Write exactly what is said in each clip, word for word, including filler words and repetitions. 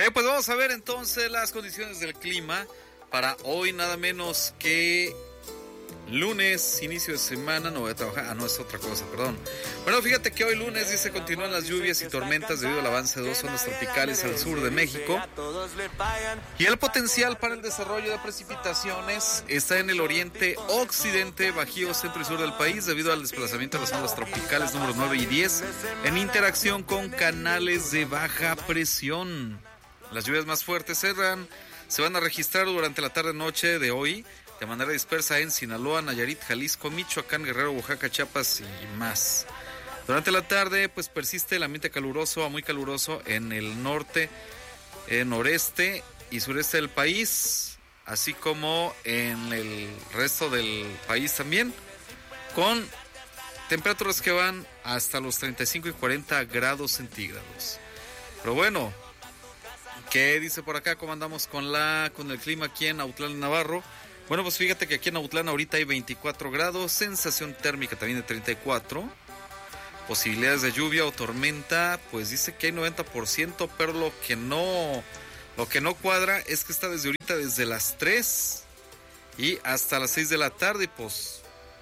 Bien, pues vamos a ver entonces las condiciones del clima para hoy, nada menos que lunes, inicio de semana. No voy a trabajar, ah, no, es otra cosa, perdón. Bueno, fíjate que hoy lunes dice continúan las lluvias y tormentas debido al avance de dos zonas tropicales al sur de México. Y el potencial para el desarrollo de precipitaciones está en el oriente, occidente, bajío, centro y sur del país debido al desplazamiento de las ondas tropicales números nueve y diez en interacción con canales de baja presión. Las lluvias más fuertes serán, se van a registrar durante la tarde-noche de hoy de manera dispersa en Sinaloa, Nayarit, Jalisco, Michoacán, Guerrero, Oaxaca, Chiapas y más. Durante la tarde, pues persiste el ambiente caluroso a muy caluroso en el norte, en noreste y sureste del país, así como en el resto del país también, con temperaturas que van hasta los treinta y cinco y cuarenta grados centígrados. Pero bueno, ¿qué dice por acá? ¿Cómo andamos con la con el clima aquí en Autlán, Navarro? Bueno, pues fíjate que aquí en Autlán ahorita hay veinticuatro grados, sensación térmica también de treinta y cuatro. Posibilidades de lluvia o tormenta, pues dice que hay noventa por ciento, pero lo que no lo que no cuadra es que está desde ahorita desde las tres y hasta las seis de la tarde, y pues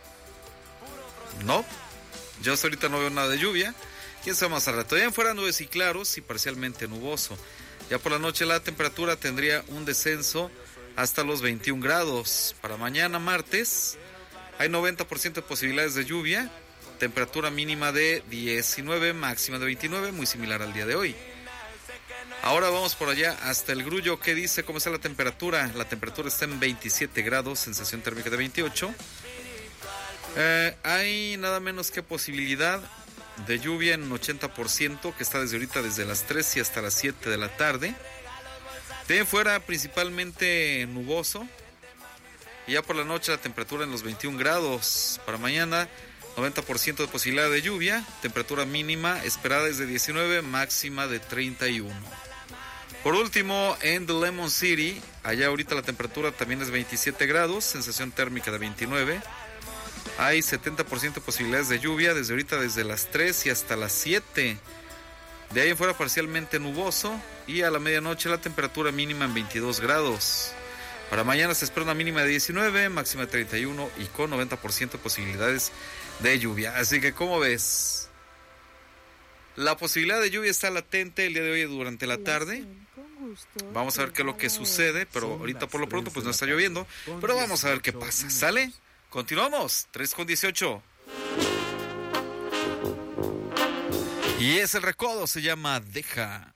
no. Yo hasta ahorita no veo nada de lluvia. Quién sabe más al rato. Ya en fuera nubes y claros y parcialmente nuboso. Ya por la noche la temperatura tendría un descenso hasta los veintiún grados. Para mañana martes hay noventa por ciento de posibilidades de lluvia, temperatura mínima de diecinueve, máxima de veintinueve, muy similar al día de hoy. Ahora vamos por allá hasta el Grullo. ¿Qué dice? ¿Cómo está la temperatura? La temperatura está en veintisiete grados, sensación térmica de veintiocho. Eh, hay nada menos que posibilidad de lluvia en un ochenta por ciento, que está desde ahorita desde las tres y hasta las siete de la tarde. De fuera principalmente nuboso. Y ya por la noche la temperatura en los veintiún grados. Para mañana noventa por ciento de posibilidad de lluvia. Temperatura mínima esperada es de diecinueve, máxima de treinta y uno. Por último, en The Lemon City, allá ahorita la temperatura también es veintisiete grados. Sensación térmica de veintinueve. Hay setenta por ciento de posibilidades de lluvia desde ahorita desde las tres y hasta las siete. De ahí en fuera parcialmente nuboso y a la medianoche la temperatura mínima en veintidós grados. Para mañana se espera una mínima de diecinueve, máxima de treinta y uno y con noventa por ciento de posibilidades de lluvia. Así que, ¿cómo ves? La posibilidad de lluvia está latente el día de hoy durante la tarde. Vamos a ver qué es lo que sucede, pero ahorita por lo pronto pues no está lloviendo. Pero vamos a ver qué pasa, ¿sale? Continuamos, tres con dieciocho. Y ese recodo se llama Deja.